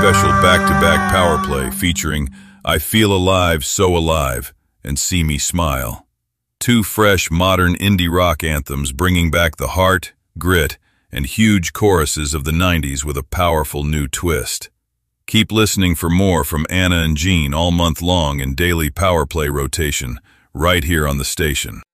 special back-to-back power play featuring I Feel Alive, So Alive and See Me Smile. Two fresh, modern indie rock anthems bringing back the heart, grit, and huge choruses of the 90s with a powerful new twist. Keep listening for more from Anna and Gene all month long in daily power play rotation, right here on the station.